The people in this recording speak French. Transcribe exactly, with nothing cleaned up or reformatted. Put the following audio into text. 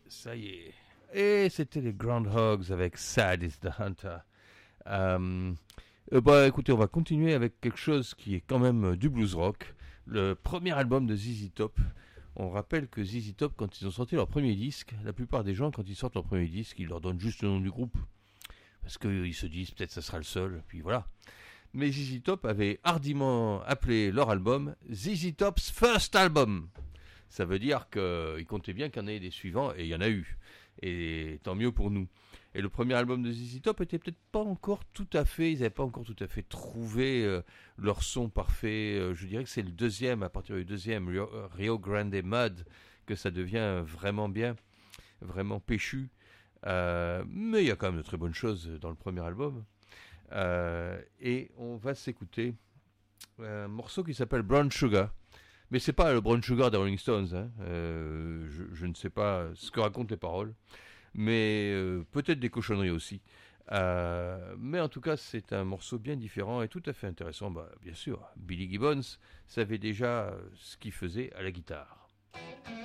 Ça y est. Et c'était les Groundhogs avec Sad is the Hunter. Euh, euh, bah écoutez, on va continuer avec quelque chose qui est quand même du blues rock. Le premier album de Z Z Top. On rappelle que Z Z Top, quand ils ont sorti leur premier disque, la plupart des gens, quand ils sortent leur premier disque, ils leur donnent juste le nom du groupe. Parce qu'ils se disent peut-être ça sera le seul, puis voilà. Mais Z Z Top avait hardiment appelé leur album Z Z Top's First Album. Ça veut dire qu'ils comptaient bien qu'il y en ait des suivants, et il y en a eu. Et tant mieux pour nous. Et le premier album de Z Z Top était peut-être pas encore tout à fait, ils n'avaient pas encore tout à fait trouvé euh, leur son parfait. Euh, je dirais que c'est le deuxième, à partir du deuxième, Rio, Rio Grande Mud, que ça devient vraiment bien, vraiment péchu. Euh, mais il y a quand même de très bonnes choses dans le premier album. Euh, et on va s'écouter un morceau qui s'appelle Brown Sugar. Mais c'est pas le Brown Sugar des Rolling Stones. Hein. Euh, je, je ne sais pas ce que racontent les paroles. Mais euh, peut-être des cochonneries aussi. Euh, mais en tout cas, c'est un morceau bien différent et tout à fait intéressant. Bah, bien sûr, Billy Gibbons savait déjà ce qu'il faisait à la guitare.